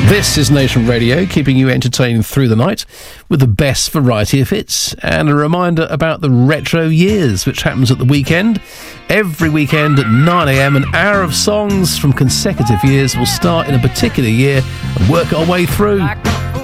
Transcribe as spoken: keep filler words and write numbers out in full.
This is Nation Radio, keeping you entertained through the night with the best variety of hits. And a reminder about the Retro Years, which happens at the weekend. Every weekend at nine a.m, an hour of songs from consecutive years will start in a particular year and work our way through.